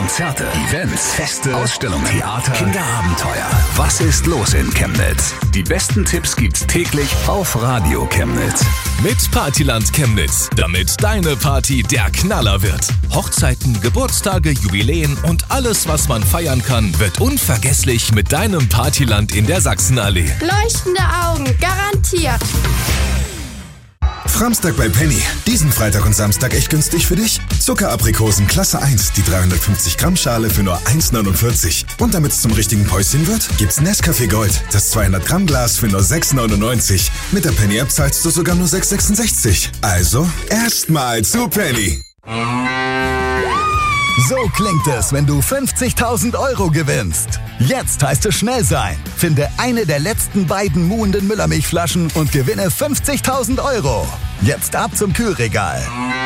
Konzerte, Events, Feste, Ausstellungen, Theater, Kinderabenteuer. Was ist los in Chemnitz? Die besten Tipps gibt's täglich auf Radio Chemnitz. Mit Partyland Chemnitz, damit deine Party der Knaller wird. Hochzeiten, Geburtstage, Jubiläen und alles, was man feiern kann, wird unvergesslich mit deinem Partyland in der Sachsenallee. Leuchtende Augen, garantiert. Framstag bei Penny. Diesen Freitag und Samstag echt günstig für dich? Zuckeraprikosen Klasse 1, die 350 Gramm Schale für nur 1,49. Und damit es zum richtigen Päuschen wird, gibt's Nescafé Gold, das 200 Gramm Glas für nur 6,99. Mit der Penny App zahlst du sogar nur 6,66. Also, erstmal zu Penny. So klingt es, wenn du 50.000 Euro gewinnst. Jetzt heißt es schnell sein. Finde eine der letzten beiden muhenden Müllermilchflaschen und gewinne 50.000 Euro. Jetzt ab zum Kühlregal.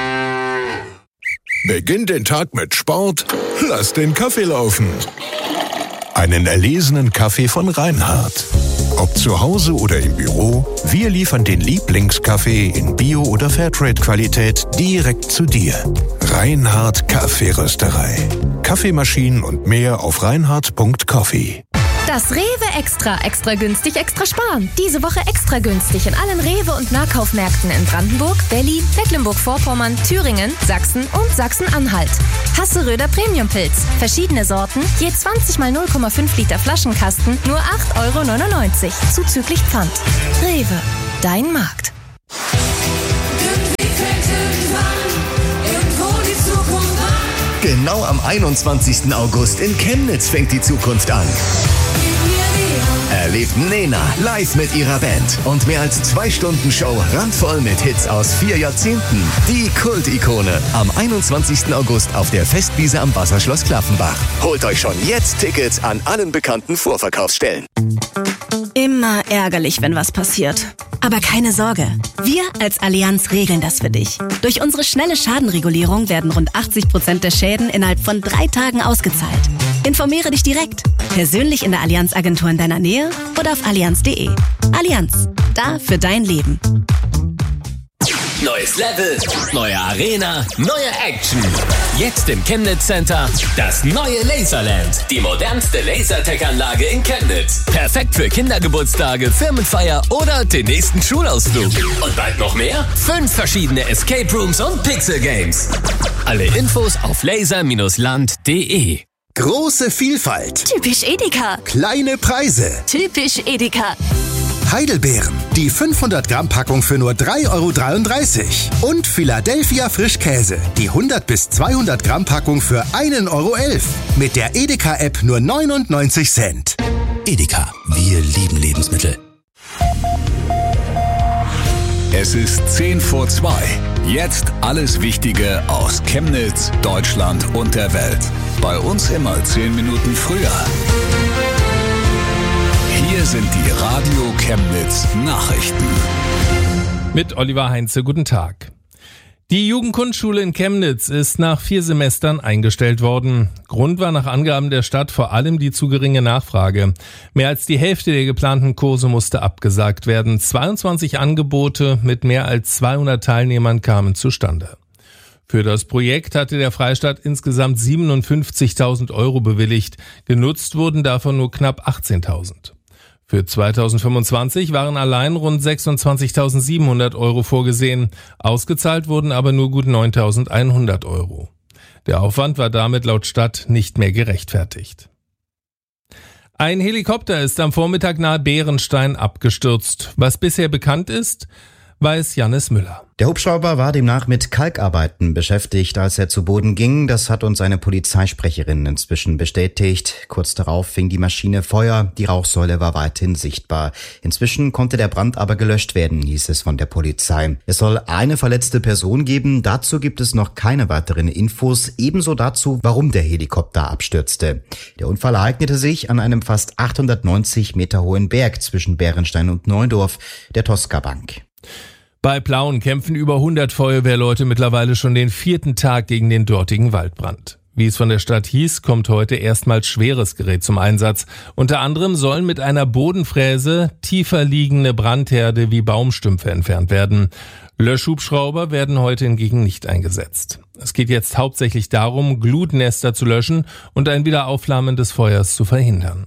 Beginn den Tag mit Sport, lass den Kaffee laufen. Einen erlesenen Kaffee von Reinhardt. Ob zu Hause oder im Büro, wir liefern den Lieblingskaffee in Bio- oder Fairtrade-Qualität direkt zu dir. Reinhardt Kaffeerösterei. Kaffeemaschinen und mehr auf reinhardt.coffee. Das Rewe Extra günstig, extra sparen. Diese Woche extra günstig in allen Rewe- und Nahkaufmärkten in Brandenburg, Berlin, Mecklenburg-Vorpommern, Thüringen, Sachsen und Sachsen-Anhalt. Hasseröder Premiumpilz. Verschiedene Sorten, je 20 mal 0,5 Liter Flaschenkasten, nur 8,99 € zuzüglich Pfand. Rewe, dein Markt. Genau am 21. August in Chemnitz fängt die Zukunft an. Erlebt Nena live mit ihrer Band und mehr als 2 Stunden Show randvoll mit Hits aus 4 Jahrzehnten. Die Kult-Ikone am 21. August auf der Festwiese am Wasserschloss Klaffenbach. Holt euch schon jetzt Tickets an allen bekannten Vorverkaufsstellen. Immer ärgerlich, wenn was passiert. Aber keine Sorge, wir als Allianz regeln das für dich. Durch unsere schnelle Schadenregulierung werden rund 80% der Schäden innerhalb von 3 Tagen ausgezahlt. Informiere dich direkt, persönlich in der Allianz-Agentur in deiner Nähe oder auf allianz.de. Allianz, da für dein Leben. Neues Level, neue Arena, neue Action. Jetzt im Chemnitz Center das neue Laserland. Die modernste Lasertech-Anlage in Chemnitz. Perfekt für Kindergeburtstage, Firmenfeier oder den nächsten Schulausflug. Und bald noch mehr? 5 verschiedene Escape Rooms und Pixel Games. Alle Infos auf laser-land.de. Große Vielfalt. Typisch Edeka. Kleine Preise. Typisch Edeka. Heidelbeeren, die 500 Gramm Packung für nur 3,33 € und Philadelphia Frischkäse, die 100 bis 200 Gramm Packung für 1,11 € mit der Edeka-App nur 99 Cent. Edeka, wir lieben Lebensmittel. Es ist 1:10. Jetzt alles Wichtige aus Chemnitz, Deutschland und der Welt. Bei uns immer 10 Minuten früher. Hier sind die Radio Chemnitz Nachrichten. Mit Oliver Heinze, guten Tag. Die Jugendkunstschule in Chemnitz ist nach 4 Semestern eingestellt worden. Grund war nach Angaben der Stadt vor allem die zu geringe Nachfrage. Mehr als die Hälfte der geplanten Kurse musste abgesagt werden. 22 Angebote mit mehr als 200 Teilnehmern kamen zustande. Für das Projekt hatte der Freistaat insgesamt 57.000 € bewilligt. Genutzt wurden davon nur knapp 18.000. Für 2025 waren allein rund 26.700 € vorgesehen. Ausgezahlt wurden aber nur gut 9.100 €. Der Aufwand war damit laut Stadt nicht mehr gerechtfertigt. Ein Helikopter ist am Vormittag nahe Bärenstein abgestürzt. Was bisher bekannt ist, weiß Jannis Müller. Der Hubschrauber war demnach mit Kalkarbeiten beschäftigt, als er zu Boden ging. Das hat uns eine Polizeisprecherin inzwischen bestätigt. Kurz darauf fing die Maschine Feuer. Die Rauchsäule war weithin sichtbar. Inzwischen konnte der Brand aber gelöscht werden, hieß es von der Polizei. Es soll eine verletzte Person geben. Dazu gibt es noch keine weiteren Infos. Ebenso dazu, warum der Helikopter abstürzte. Der Unfall ereignete sich an einem fast 890 Meter hohen Berg zwischen Bärenstein und Neudorf, der Tosca-Bank. Bei Plauen kämpfen über 100 Feuerwehrleute mittlerweile schon den 4. Tag gegen den dortigen Waldbrand. Wie es von der Stadt hieß, kommt heute erstmals schweres Gerät zum Einsatz. Unter anderem sollen mit einer Bodenfräse tiefer liegende Brandherde wie Baumstümpfe entfernt werden. Löschhubschrauber werden heute hingegen nicht eingesetzt. Es geht jetzt hauptsächlich darum, Glutnester zu löschen und ein Wiederaufflammen des Feuers zu verhindern.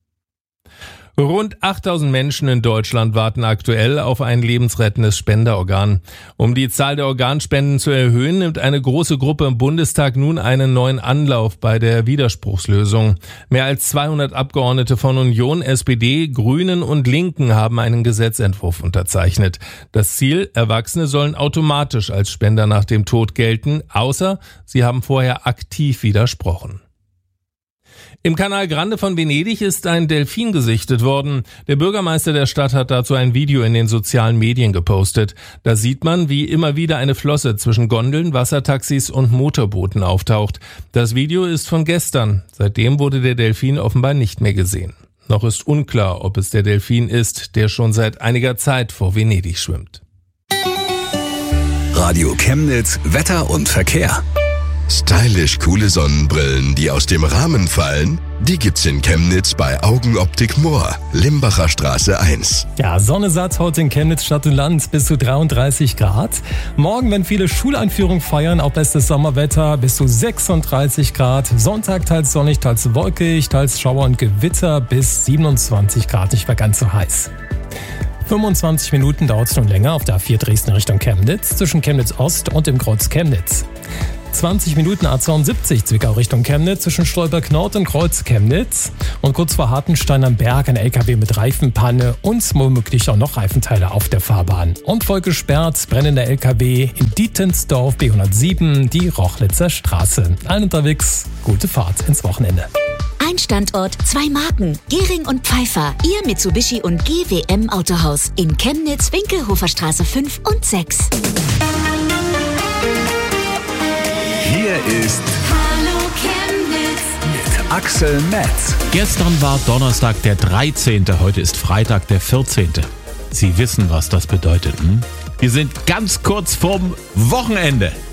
Rund 8000 Menschen in Deutschland warten aktuell auf ein lebensrettendes Spenderorgan. Um die Zahl der Organspenden zu erhöhen, nimmt eine große Gruppe im Bundestag nun einen neuen Anlauf bei der Widerspruchslösung. Mehr als 200 Abgeordnete von Union, SPD, Grünen und Linken haben einen Gesetzentwurf unterzeichnet. Das Ziel: Erwachsene sollen automatisch als Spender nach dem Tod gelten, außer sie haben vorher aktiv widersprochen. Im Canal Grande von Venedig ist ein Delfin gesichtet worden. Der Bürgermeister der Stadt hat dazu ein Video in den sozialen Medien gepostet. Da sieht man, wie immer wieder eine Flosse zwischen Gondeln, Wassertaxis und Motorbooten auftaucht. Das Video ist von gestern. Seitdem wurde der Delfin offenbar nicht mehr gesehen. Noch ist unklar, ob es der Delfin ist, der schon seit einiger Zeit vor Venedig schwimmt. Radio Chemnitz, Wetter und Verkehr. Stylisch coole Sonnenbrillen, die aus dem Rahmen fallen, die gibt's in Chemnitz bei Augenoptik Moor, Limbacher Straße 1. Ja, Sonne satt heute in Chemnitz Stadt und Land bis zu 33 Grad. Morgen, wenn viele Schuleinführungen feiern, auch bestes Sommerwetter bis zu 36 Grad. Sonntag teils sonnig, teils wolkig, teils Schauer und Gewitter bis 27 Grad, nicht mehr ganz so heiß. 25 Minuten dauert es nun länger auf der A4 Dresden Richtung Chemnitz, zwischen Chemnitz Ost und dem Kreuz Chemnitz. 20 Minuten A72 Zwickau Richtung Chemnitz zwischen Stolberg Nord und Kreuz Chemnitz. Und kurz vor Hartenstein am Berg ein LKW mit Reifenpanne und womöglich auch noch Reifenteile auf der Fahrbahn. Und voll gesperrt brennender LKW in Dietensdorf B107, die Rochlitzer Straße. Allen unterwegs, gute Fahrt ins Wochenende. Ein Standort, 2 Marken. Gehring und Pfeiffer. Ihr Mitsubishi und GWM Autohaus. In Chemnitz, Winkelhofer Straße 5 und 6. Hier ist Hallo Chemnitz mit Axel Metz. Gestern war Donnerstag der 13., heute ist Freitag der 14. Sie wissen, was das bedeutet, hm? Wir sind ganz kurz vorm Wochenende.